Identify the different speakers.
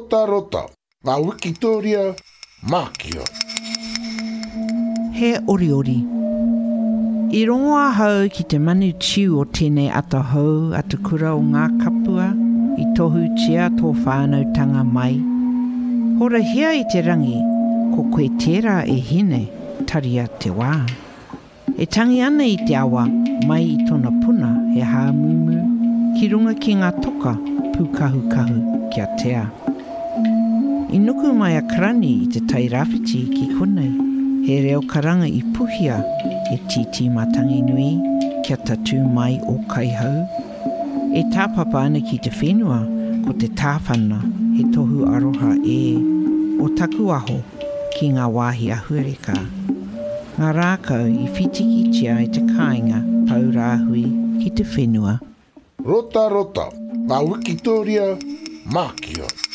Speaker 1: Rota rota, ngā Wikitoria, Mākia.
Speaker 2: He ori ori. I rongoa hau ki te manu tiu o tēnei atahau atu kura o ngā kapua, i tohu tia tō whānautanga mai. Hora hea i te rangi, ko koe tērā e hine, taria te wā. E tangi ana i te awa, mai i tona puna he hāmumu, ki runga ki ngā toka, pūkahu kia tea. I nuku mai a karani i te tai rāwhiti ki konei, he reo karanga i puhia e titi matangi nui, kia tatu mai o kaihau. E tāpapa ana ki te whenua, ko te tāwhana, he tohu aroha o taku aho ki ngā wāhi ahuareka. Ngā rākau i whitiki tia i te kāinga tau rāhui ki te whenua.
Speaker 1: Rota rota, ngā Wikitoria, Mākia.